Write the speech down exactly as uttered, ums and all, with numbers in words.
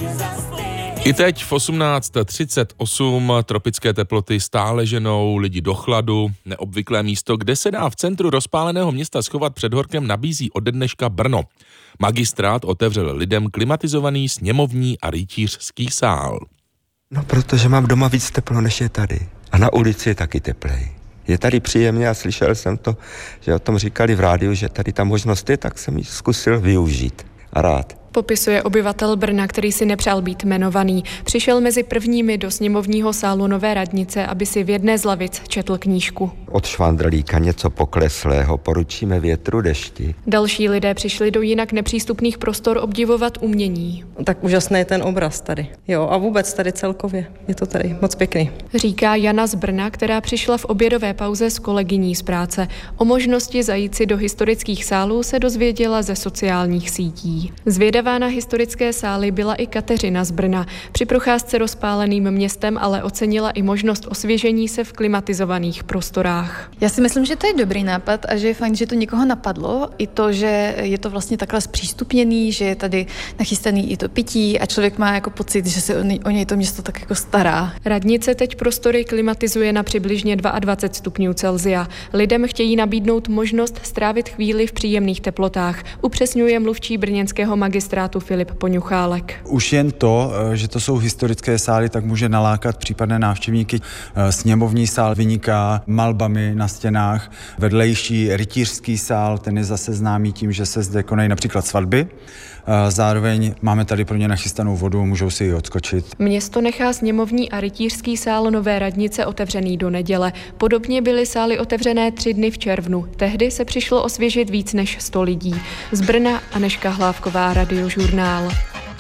I teď v osmnáct třicet osm tropické teploty stále ženou lidi do chladu. Neobvyklé místo, kde se dá v centru rozpáleného města schovat před horkem, nabízí ode dneška Brno. Magistrát otevřel lidem klimatizovaný sněmovní a rytířský sál. No, protože mám doma víc teplo, než je tady. A na ulici je taky teplej. Je tady příjemně a slyšel jsem to, že o tom říkali v rádiu, že tady ta možnost je, tak jsem ji zkusil využít. A rád. Popisuje obyvatel Brna, který si nepřál být jmenovaný. Přišel mezi prvními do sněmovního sálu Nové radnice, aby si v jedné z lavic četl knížku. Od švandrlíka něco pokleslého poručíme větru dešti. Další lidé přišli do jinak nepřístupných prostor obdivovat umění. Tak úžasný je ten obraz tady. Jo, a vůbec tady celkově. Je to tady moc pěkný. Říká Jana z Brna, která přišla v obědové pauze s kolegyní z práce. O možnosti zajít si do historických sálů se dozvěděla ze sociálních sítí. Zvědavá na historické sály byla i Kateřina z Brna. Při procházce rozpáleným městem ale ocenila i možnost osvěžení se v klimatizovaných prostorách. Já si myslím, že to je dobrý nápad a že je fajn, že to někoho napadlo. I to, že je to vlastně takhle zpřístupněný, že je tady nachystaný i to pití a člověk má jako pocit, že se o něj to město tak jako stará. Radnice teď prostory klimatizuje na přibližně dvacet dva stupňů Celsia. Lidem chtějí nabídnout možnost strávit chvíli v příjemných teplotách, upřesňuje mluvčí brněnského magistrátu Filip Poňuchálek. Už jen to, že to jsou historické sály, tak může nalákat případné návštěvníky. Sněmovní sál vyniká malbami na stěnách, vedlejší rytířský sál, ten je zase známý tím, že se zde konají například svatby. Zároveň máme tady pro ně nachystanou vodu, můžou si ji odskočit. Město nechá sněmovní a rytířský sál Nové radnice otevřený do neděle. Podobně byly sály otevřené tři dny v červnu. Tehdy se přišlo osvěžit víc než sto lidí. Z Brna Anežka Hlávková, Radiožurnál.